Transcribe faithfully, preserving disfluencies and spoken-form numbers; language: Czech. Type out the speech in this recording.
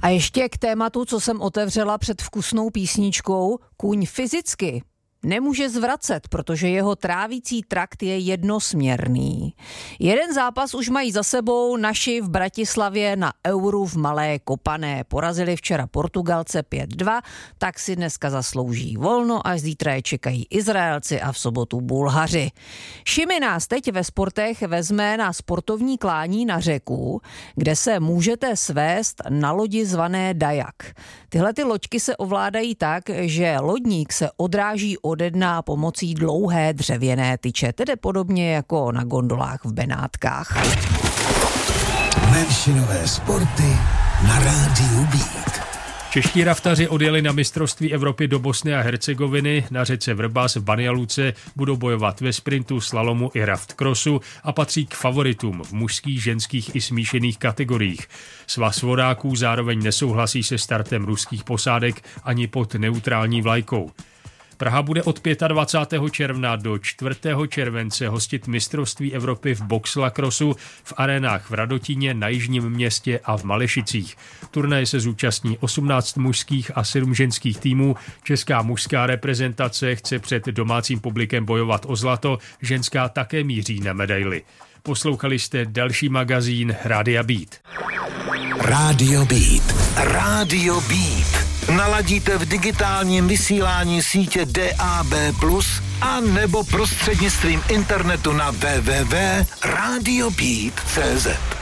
A ještě k tématu, co jsem otevřela před vkusnou písničkou, kůň fyzicky nemůže zvracet, protože jeho trávící trakt je jednosměrný. Jeden zápas už mají za sebou naši v Bratislavě na Euru v Malé Kopané. Porazili včera Portugalce pět dva, tak si dneska zaslouží volno, až zítra je čekají Izraelci a v sobotu Bulhaři. Šimi nás teď ve sportech vezme na sportovní klání na řeku, kde se můžete svést na lodi zvané Dajak. Tyhle ty loďky se ovládají tak, že lodník se odráží ode dna pomocí dlouhé dřevěné tyče, tedy podobně jako na gondolách v Benátkách. Menšinové sporty na rádiu Beat. Čeští raftaři odjeli na mistrovství Evropy do Bosny a Hercegoviny. Na řece Vrbas v Banja Luce budou bojovat ve sprintu, slalomu i raft crossu a patří k favoritům v mužských, ženských i smíšených kategoriích. Svaz vodáků zároveň nesouhlasí se startem ruských posádek ani pod neutrální vlajkou. Praha bude od dvacátého pátého června do čtvrtého července hostit mistrovství Evropy v boxlacrossu v arénách v Radotíně, na Jižním Městě a v Malešicích. Turnaje se zúčastní osmnáct mužských a sedm ženských týmů. Česká mužská reprezentace chce před domácím publikem bojovat o zlato, ženská také míří na medaili. Poslouchali jste další magazín Rádia Beat. Rádio Beat. Rádio Beat. Naladíte v digitálním vysílání sítě D A B plus, a nebo prostřednictvím internetu na w w w tečka radio beat tečka c z.